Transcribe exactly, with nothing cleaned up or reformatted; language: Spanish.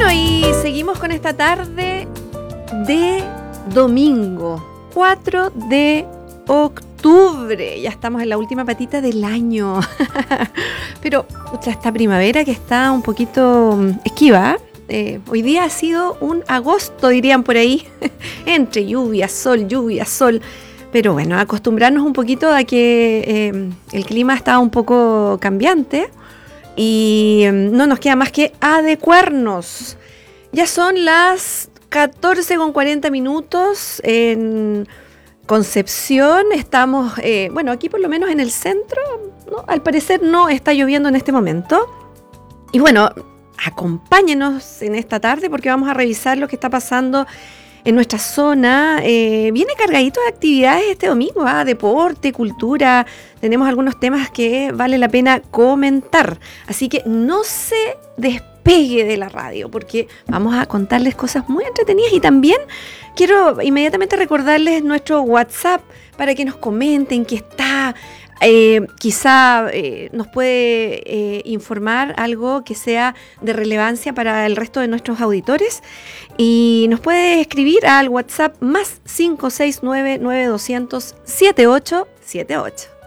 Bueno, y seguimos con esta tarde de domingo, cuatro de octubre. Ya estamos en la última patita del año. Pero, pucha, esta primavera que está un poquito esquiva, eh, hoy día ha sido un agosto, dirían por ahí, entre lluvia, sol, lluvia, sol. Pero bueno, acostumbrarnos un poquito a que eh, el clima está un poco cambiante y eh, no nos queda más que adecuarnos. Ya son las catorce con cuarenta minutos en Concepción. Estamos, eh, bueno, aquí por lo menos en el centro, ¿no? Al parecer no está lloviendo en este momento. Y bueno, acompáñenos en esta tarde porque vamos a revisar lo que está pasando en nuestra zona. Eh, viene cargadito de actividades este domingo, ¿eh? Deporte, cultura. Tenemos algunos temas que vale la pena comentar. Así que no se despegue de la radio porque vamos a contarles cosas muy entretenidas. Y también quiero inmediatamente recordarles nuestro WhatsApp para que nos comenten qué está. Eh, quizá eh, nos puede eh, informar algo que sea de relevancia para el resto de nuestros auditores y nos puede escribir al WhatsApp más cinco seis nueve nueve dos cero cero siete ocho siete ocho.